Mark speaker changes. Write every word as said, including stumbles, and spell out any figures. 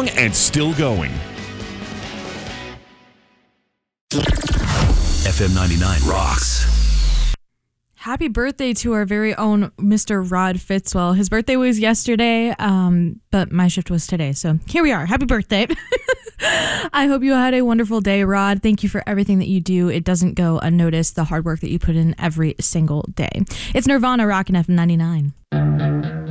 Speaker 1: strong and still going.
Speaker 2: F M ninety-nine rocks.
Speaker 3: Happy birthday to our very own Mister Rod Fitzwell. His birthday was yesterday, um, but my shift was today. So here we are. Happy birthday. I hope you had a wonderful day, Rod. Thank you for everything that you do. It doesn't go unnoticed, the hard work that you put in every single day. It's Nirvana rocking F M ninety-nine.